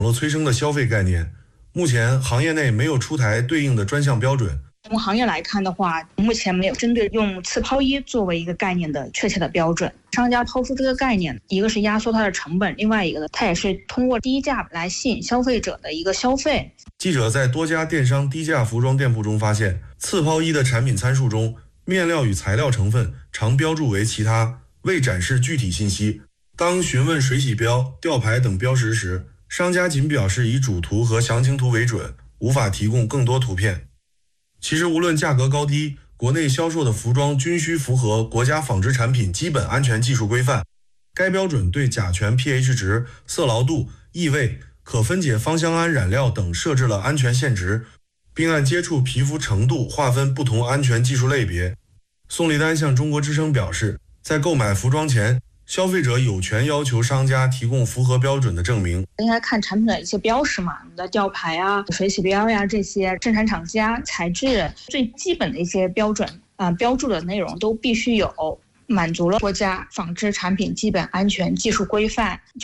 络催生的消费概念，目前行业内没有出台对应的专项标准。 从行业来看的话，目前没有针对用次抛一作为一个概念的确切的标准。商家抛出这个概念，一个是压缩它的成本，另外一个呢，它也是通过低价来吸引消费者的一个消费。 记者在多家电商低价服装店铺中发现，次抛一的产品参数中，面料与材料成分常标注为其他，未展示具体信息。当询问水洗标、吊牌等标识时，商家仅表示以主图和详情图为准，无法提供更多图片。其实无论价格高低，国内销售的服装均需符合国家纺织产品基本安全技术规范。该标准对甲醛 pH 值、色牢度、异味、可分解芳香胺染料等设置了安全限值，并按接触皮肤程度划分不同安全技术类别。宋立丹向中国之声表示，在购买服装前，消费者有权要求商家提供符合标准的证明。 应该看产品的一些标识嘛，你的吊牌啊、水洗标呀，这些生产厂家、材质最基本的一些标准标注的内容都必须有，满足了国家纺织产品基本安全技术规范，就是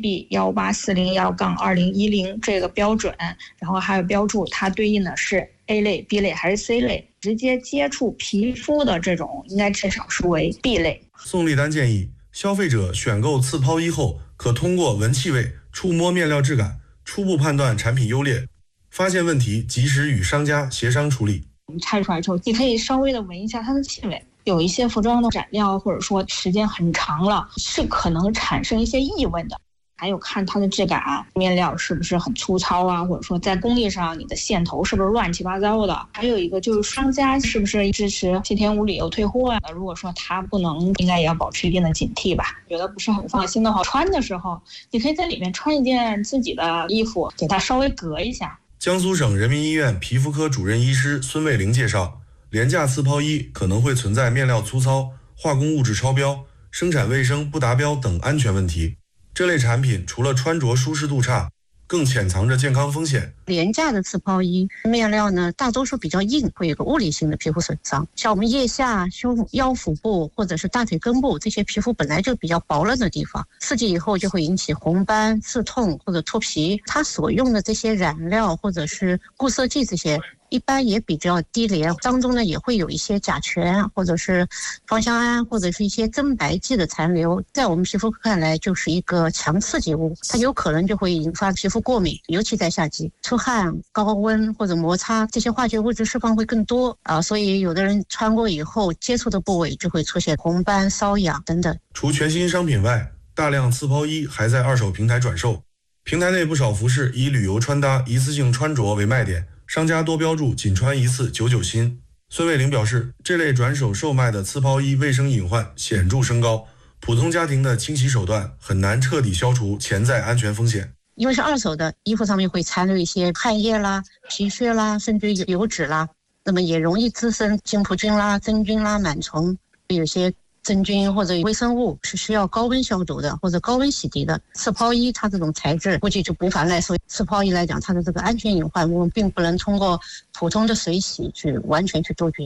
GB18401-2010这个标准，然后还有标注它对应的是 A 类、B 类还是 C 类，直接接触皮肤的这种应该至少是为 B 类。 宋立丹建议，消费者选购次抛一后，可通过闻气味、触摸面料质感，初步判断产品优劣，发现问题及时与商家协商处理。 我们拆出来之后，你可以稍微的闻一下它的气味，有一些服装的染料或者说时间很长了，是可能产生一些异味的。还有看它的质感，面料是不是很粗糙啊，或者说在工艺上你的线头是不是乱七八糟的。还有一个就是商家是不是支持7天无理由退货啊，如果说他不能，应该也要保持一定的警惕吧。觉得不是很放心的话，穿的时候你可以在里面穿一件自己的衣服，给它稍微隔一下。 江苏省人民医院皮肤科主任医师孙卫玲介绍，廉价次抛一可能会存在面料粗糙、化工物质超标、生产卫生不达标等安全问题。这类产品除了穿着舒适度差，更潜藏着健康风险。 廉价的次抛一面料呢，大多数比较硬，会有个物理性的皮肤损伤。像我们腋下、腰腹部或者是大腿根部这些皮肤本来就比较薄嫩的地方，刺激以后就会引起红斑、刺痛或者脱皮。它所用的这些染料或者是固色剂这些，一般也比较低廉，当中呢也会有一些甲醛或者是芳香胺或者是一些增白剂的残留，在我们皮肤看来就是一个强刺激物，它有可能就会引发皮肤过敏，尤其在夏季出汗、高温或者摩擦，这些化学物质释放会更多所以有的人穿过以后接触的部位就会出现红斑、瘙痒等等。 除全新商品外，大量次抛一还在二手平台转售，平台内不少服饰以旅游穿搭、一次性穿着为卖点，商家多标注仅穿一次99新。孙卫玲表示，这类转手售卖的次抛一卫生隐患显著升高，普通家庭的清洗手段很难彻底消除潜在安全风险。 因为是二手的，衣服上面会残留一些汗液啦、皮屑啦，甚至油脂啦，那么也容易滋生金葡菌啦、真菌啦、螨虫，有些真菌或者微生物是需要高温消毒的或者高温洗涤的。次抛一它这种材质估计就无法耐受，次抛一来讲，它的这个安全隐患我们并不能通过普通的水洗去完全去杜绝。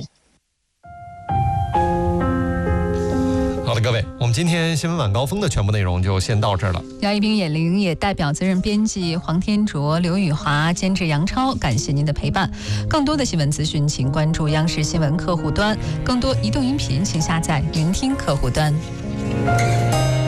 好的，各位，我们今天新闻晚高峰的全部内容就先到这儿了。 姚一冰、眼玲也代表责任编辑黄天卓、刘宇华，监制杨超，感谢您的陪伴。更多的新闻资讯，请关注央视新闻客户端；更多移动音频，请下载聆听客户端。